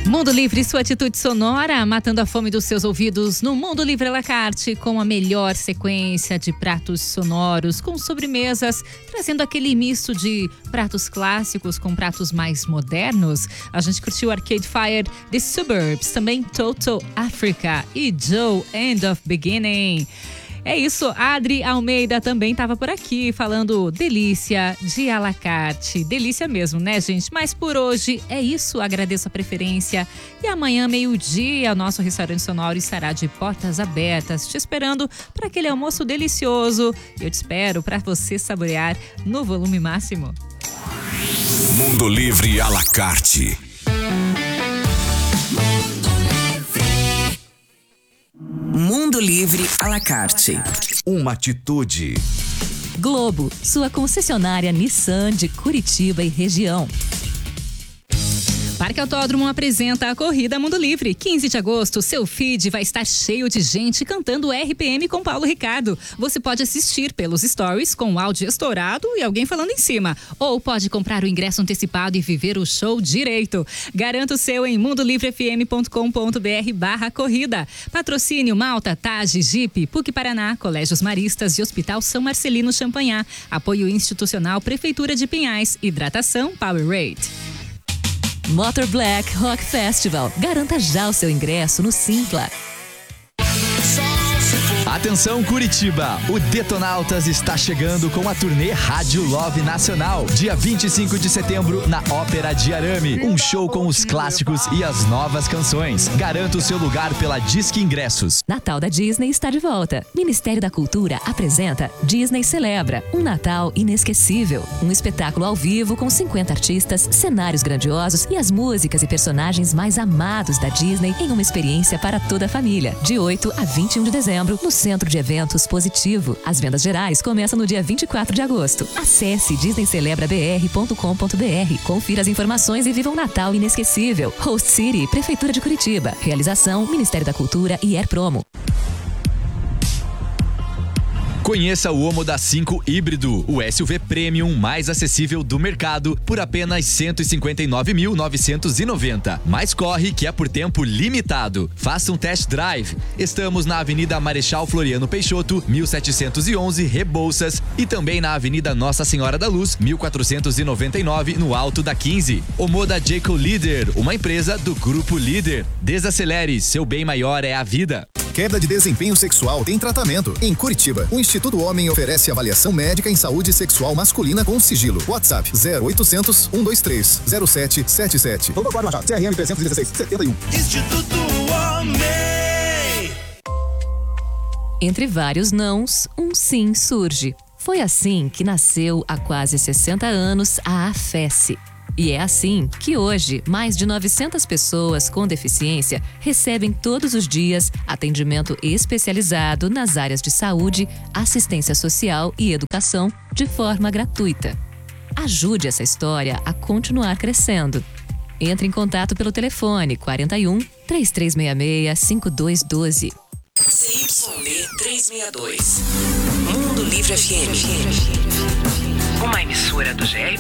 Mundo Livre, sua atitude sonora, matando a fome dos seus ouvidos no Mundo Livre à la carte, com a melhor sequência de pratos sonoros, com sobremesas, trazendo aquele misto de pratos clássicos com pratos mais modernos. A gente curtiu Arcade Fire, The Suburbs, também Toto Africa e Joe End of Beginning. É isso, Adri Almeida também estava por aqui falando delícia de à la carte. Delícia mesmo, né, gente? Mas por hoje é isso, agradeço a preferência. E amanhã, meio-dia, o nosso restaurante sonoro estará de portas abertas, te esperando para aquele almoço delicioso. Eu te espero para você saborear no volume máximo. Mundo Livre à la carte. Mundo Livre à la carte. Uma atitude. Globo, sua concessionária Nissan de Curitiba e região. Parque Autódromo apresenta a Corrida Mundo Livre. 15 de agosto, seu feed vai estar cheio de gente cantando RPM com Paulo Ricardo. Você pode assistir pelos stories com o áudio estourado e alguém falando em cima. Ou pode comprar o ingresso antecipado e viver o show direito. Garanta o seu em mundolivrefm.com.br/corrida. Patrocínio Malta, Tage, Jeep, PUC Paraná, Colégios Maristas e Hospital São Marcelino Champagnat. Apoio institucional Prefeitura de Pinhais. Hidratação Powerade. Motor Black Rock Festival. Garanta já o seu ingresso no Simpla. Atenção Curitiba, o Detonautas está chegando com a turnê Rádio Love Nacional. Dia 25 de setembro na Ópera de Arame. Um show com os clássicos e as novas canções. Garanta o seu lugar pela Disque Ingressos. Natal da Disney está de volta. Ministério da Cultura apresenta Disney Celebra, um Natal inesquecível. Um espetáculo ao vivo com 50 artistas, cenários grandiosos e as músicas e personagens mais amados da Disney em uma experiência para toda a família. De 8 a 21 de dezembro, no Centro de Eventos Positivo. As vendas gerais começam no dia 24 de agosto. Acesse disneycelebrabr.com.br. Confira as informações e viva um Natal inesquecível. Host City, Prefeitura de Curitiba. Realização, Ministério da Cultura e Air Promo. Conheça o Omoda 5 híbrido, o SUV premium mais acessível do mercado por apenas R$ 159.990. Mas corre que é por tempo limitado. Faça um test drive. Estamos na Avenida Marechal Floriano Peixoto, 1711, Rebouças, e também na Avenida Nossa Senhora da Luz, 1499, no Alto da 15. Omoda Jaco Líder, uma empresa do Grupo Líder. Desacelere, seu bem maior é a vida. Queda de desempenho sexual tem tratamento. Em Curitiba, o Instituto Homem oferece avaliação médica em saúde sexual masculina com sigilo. WhatsApp 0800 123 0777. Vamos agora, Machado. CRM 316 71. Instituto Homem. Entre vários nãos, um sim surge. Foi assim que nasceu há quase 60 anos a AFES. E é assim que hoje, mais de 900 pessoas com deficiência recebem todos os dias atendimento especializado nas áreas de saúde, assistência social e educação de forma gratuita. Ajude essa história a continuar crescendo. Entre em contato pelo telefone 41 3366 5212. CYB 362. Mundo Livre FM. Uma emissora do GR